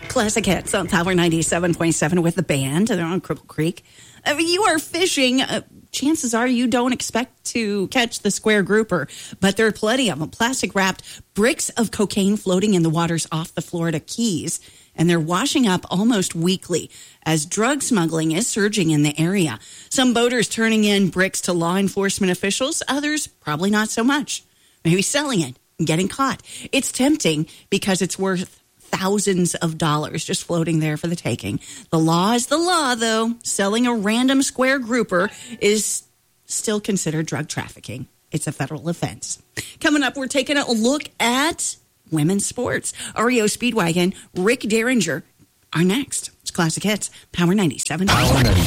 Classic Hits on Power 97.7 with the band. They're on Cripple Creek. I mean, you are fishing. Chances are you don't expect to catch the square grouper, but there are plenty of them. Plastic-wrapped bricks of cocaine floating in the waters off the Florida Keys, and they're washing up almost weekly as drug smuggling is surging in the area. Some boaters turning in bricks to law enforcement officials, others probably not so much. Maybe selling it and getting caught. It's tempting because it's worth thousands of dollars just floating there for the taking. The law is the law, though. Selling a random square grouper is still considered drug trafficking. It's a federal offense. Coming up, we're taking a look at women's sports. REO Speedwagon, Rick Derringer are next. It's Classic Hits, Power 97. Power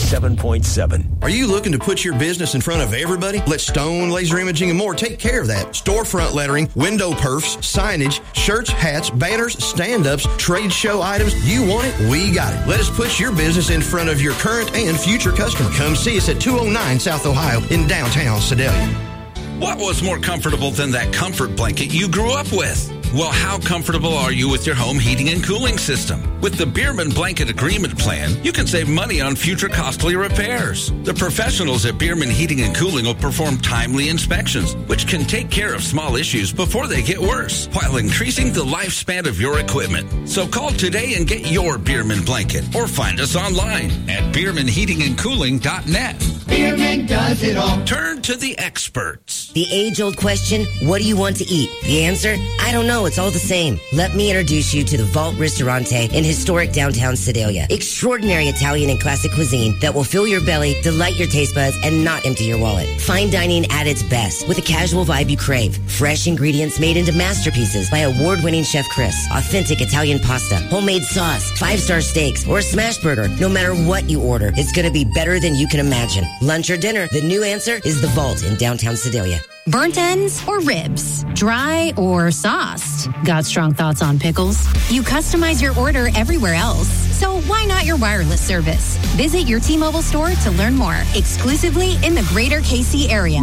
97.7. Are you looking to put your business in front of everybody? Let Stone Laser Imaging and more take care of that. Storefront lettering, window perfs, signage, shirts, hats, banners, stand-ups, trade show items. You want it? We got it. Let us put your business in front of your current and future customer. Come see us at 209 South Ohio in downtown Sedalia. What was more comfortable than that comfort blanket you grew up with? Well, how comfortable are you with your home heating and cooling system? With the Bierman Blanket Agreement Plan, you can save money on future costly repairs. The professionals at Bierman Heating and Cooling will perform timely inspections, which can take care of small issues before they get worse, while increasing the lifespan of your equipment. So call today and get your Bierman blanket, or find us online at BiermanHeatingandCooling.net. Bierman does it all. Turn to the experts. The age-old question, what do you want to eat? The answer, I don't know. It's all the same. Let me introduce you to the Vault Ristorante in historic downtown Sedalia. Extraordinary Italian and classic cuisine that will fill your belly, delight your taste buds, and not empty your wallet. Fine dining at its best with a casual vibe you crave. Fresh ingredients made into masterpieces by award-winning Chef Chris. Authentic Italian pasta, homemade sauce, 5-star steaks, or a smash burger. No matter what you order, it's going to be better than you can imagine. Lunch or dinner, the new answer is the Vault in downtown Sedalia. Burnt ends or ribs? Dry or sauced? Got strong thoughts on pickles? You customize your order everywhere else, so why not your wireless service? Visit your T-Mobile store to learn more, exclusively in the greater KC area.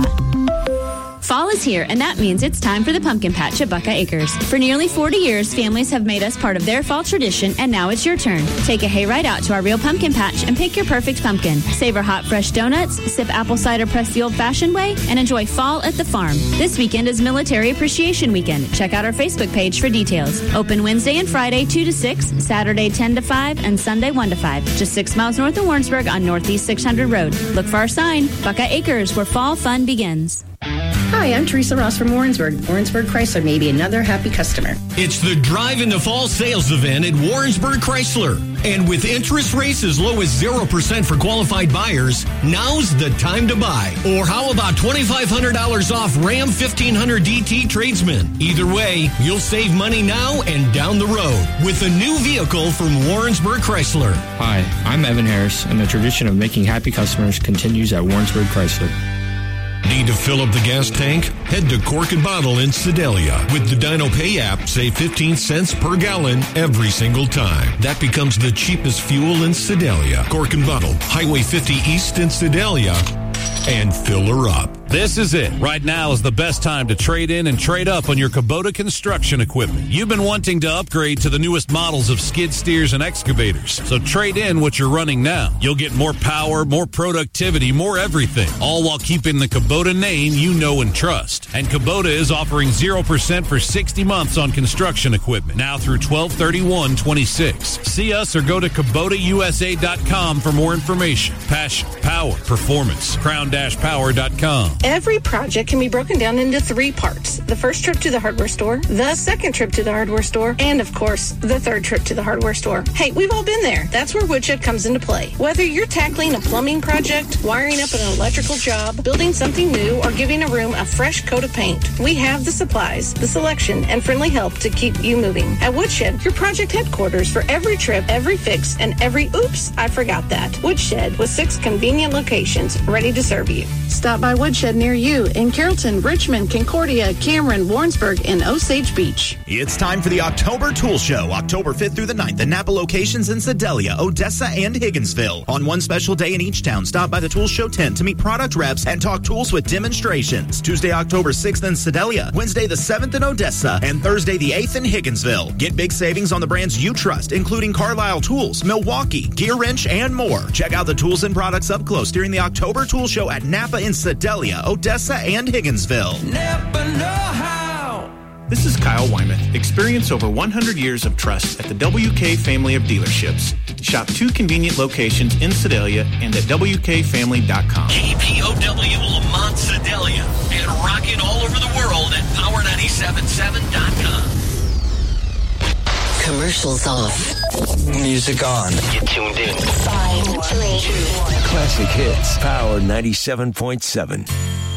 Fall is here, and that means it's time for the pumpkin patch at Buckeye Acres. For nearly 40 years, families have made us part of their fall tradition, and now it's your turn. Take a hayride out to our real pumpkin patch and pick your perfect pumpkin. Savor hot, fresh donuts, sip apple cider pressed the old-fashioned way, and enjoy fall at the farm. This weekend is Military Appreciation Weekend. Check out our Facebook page for details. Open Wednesday and Friday 2 to 6, Saturday 10 to 5, and Sunday 1 to 5. Just 6 miles north of Warrensburg on Northeast 600 Road. Look for our sign, Buckeye Acres, where fall fun begins. Hi, I'm Teresa Ross from Warrensburg. Warrensburg Chrysler may be another happy customer. It's the Drive into Fall sales event at Warrensburg Chrysler. And with interest rates as low as 0% for qualified buyers, now's the time to buy. Or how about $2,500 off Ram 1500 DT Tradesman? Either way, you'll save money now and down the road with a new vehicle from Warrensburg Chrysler. Hi, I'm Evan Harris, and the tradition of making happy customers continues at Warrensburg Chrysler. Need to fill up the gas tank? Head to Cork and Bottle in Sedalia. With the Dino Pay app, save 15 cents per gallon every single time. That becomes the cheapest fuel in Sedalia. Cork and Bottle, Highway 50 East in Sedalia. And fill her up. This is it. Right now is the best time to trade in and trade up on your Kubota construction equipment. You've been wanting to upgrade to the newest models of skid steers and excavators. So trade in what you're running now. You'll get more power, more productivity, more everything, all while keeping the Kubota name you know and trust. And Kubota is offering 0% for 60 months on construction equipment, now through 12/31/26. See us or go to KubotaUSA.com for more information. Passion, power, performance. Crown-Power.com. Every project can be broken down into 3 parts. The first trip to the hardware store, the second trip to the hardware store, and of course, the third trip to the hardware store. Hey, we've all been there. That's where Woodshed comes into play. Whether you're tackling a plumbing project, wiring up an electrical job, building something new, or giving a room a fresh coat of paint, we have the supplies, the selection, and friendly help to keep you moving. At Woodshed, your project headquarters for every trip, every fix, and every oops, I forgot that. Woodshed with 6 convenient locations ready to serve you. Stop by Woodshed Toyota near you in Carrollton, Richmond, Concordia, Cameron, Warrensburg, and Osage Beach. It's time for the October Tool Show, October 5th through the 9th at Napa locations in Sedalia, Odessa, and Higginsville. On one special day in each town, stop by the Tool Show tent to meet product reps and talk tools with demonstrations. Tuesday, October 6th in Sedalia, Wednesday the 7th in Odessa, and Thursday the 8th in Higginsville. Get big savings on the brands you trust, including Carlisle Tools, Milwaukee, Gear Wrench, and more. Check out the tools and products up close during the October Tool Show at Napa in Sedalia, Odessa, and Higginsville. Napa know how. This is Kyle Wyman. Experience over 100 years of trust at the WK family of dealerships. Shop 2 convenient locations in Sedalia and at WKFamily.com. KPOW Lamont Sedalia and rocking all over the world at Power977.com. Commercials off. Music on. Get tuned in. 5, 3, 2, 1. Classic hits. Power 97.7.